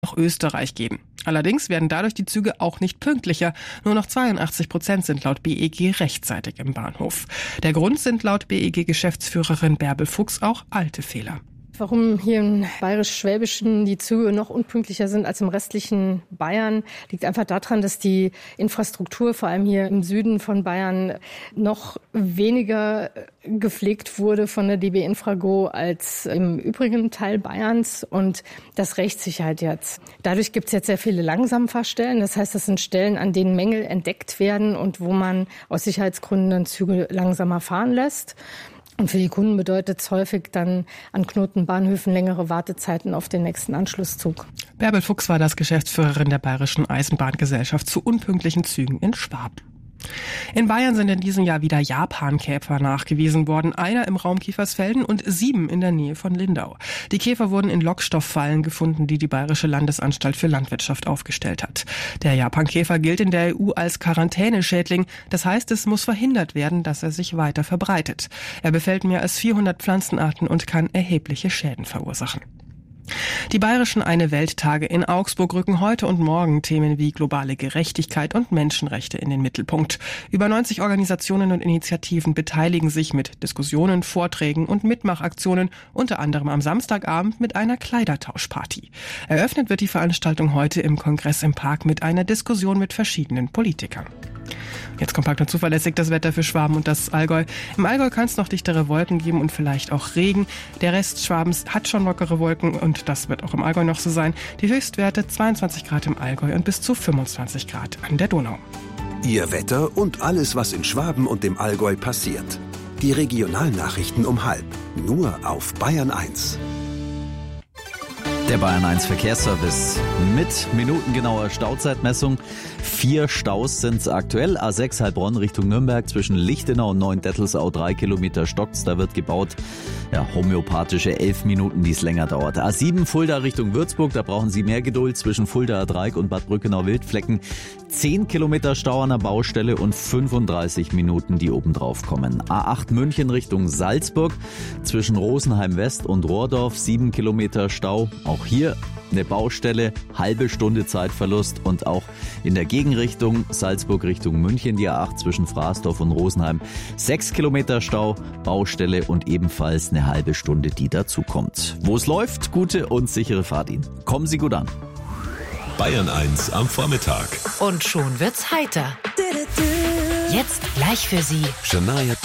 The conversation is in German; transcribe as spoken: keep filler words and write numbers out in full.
nach Österreich geben. Allerdings werden dadurch die Züge auch nicht pünktlicher. Nur noch zweiundachtzig Prozent sind laut B E G rechtzeitig im Bahnhof. Der Grund sind laut B E G-Geschäftsführerin Bärbel Fuchs auch alte Fehler. Warum hier im Bayerisch-Schwäbischen die Züge noch unpünktlicher sind als im restlichen Bayern, liegt einfach daran, dass die Infrastruktur, vor allem hier im Süden von Bayern, noch weniger gepflegt wurde von der D B Infrago als im übrigen Teil Bayerns. Und das rächt sich halt jetzt. Dadurch gibt es jetzt sehr viele Langsamfahrstellen. Das heißt, das sind Stellen, an denen Mängel entdeckt werden und wo man aus Sicherheitsgründen dann Züge langsamer fahren lässt. Und für die Kunden bedeutet es häufig dann an Knotenbahnhöfen längere Wartezeiten auf den nächsten Anschlusszug. Bärbel Fuchs war das Geschäftsführerin der Bayerischen Eisenbahngesellschaft zu unpünktlichen Zügen in Schwaben. In Bayern sind in diesem Jahr wieder Japankäfer nachgewiesen worden, einer im Raum Kiefersfelden und sieben in der Nähe von Lindau. Die Käfer wurden in Lockstofffallen gefunden, die die Bayerische Landesanstalt für Landwirtschaft aufgestellt hat. Der Japankäfer gilt in der E U als Quarantäneschädling, das heißt, es muss verhindert werden, dass er sich weiter verbreitet. Er befällt mehr als vierhundert Pflanzenarten und kann erhebliche Schäden verursachen. Die Bayerischen Eine-Welt-Tage in Augsburg rücken heute und morgen Themen wie globale Gerechtigkeit und Menschenrechte in den Mittelpunkt. Über neunzig Organisationen und Initiativen beteiligen sich mit Diskussionen, Vorträgen und Mitmachaktionen, unter anderem am Samstagabend mit einer Kleidertauschparty. Eröffnet wird die Veranstaltung heute im Kongress im Park mit einer Diskussion mit verschiedenen Politikern. Jetzt kompakt und zuverlässig das Wetter für Schwaben und das Allgäu. Im Allgäu kann es noch dichtere Wolken geben und vielleicht auch Regen. Der Rest Schwabens hat schon lockere Wolken und das wird auch im Allgäu noch so sein. Die Höchstwerte zweiundzwanzig Grad im Allgäu und bis zu fünfundzwanzig Grad an der Donau. Ihr Wetter und alles, was in Schwaben und dem Allgäu passiert. Die Regionalnachrichten um halb. Nur auf Bayern eins. Der Bayern eins Verkehrsservice mit minutengenauer Stauzeitmessung. Vier Staus sind es aktuell. A sechs Heilbronn Richtung Nürnberg zwischen Lichtenau und Neuendettelsau. Drei Kilometer stockt's, da wird gebaut. Ja, homöopathische elf Minuten, die es länger dauert. A sieben Fulda Richtung Würzburg, da brauchen Sie mehr Geduld zwischen Fuldaer Dreieck und Bad Brückenau-Wildflecken. Zehn Kilometer Stau an der Baustelle und fünfunddreißig Minuten, die obendrauf kommen. A acht München Richtung Salzburg zwischen Rosenheim West und Rohrdorf. Sieben Kilometer Stau. Auch hier eine Baustelle, halbe Stunde Zeitverlust und auch in der Gegenrichtung Salzburg Richtung München die A acht zwischen Fraßdorf und Rosenheim. Sechs Kilometer Stau, Baustelle und ebenfalls eine halbe Stunde, die dazukommt. Wo es läuft, gute und sichere Fahrt Ihnen. Kommen Sie gut an. Bayern eins am Vormittag. Und schon wird's heiter. Jetzt gleich für Sie Shania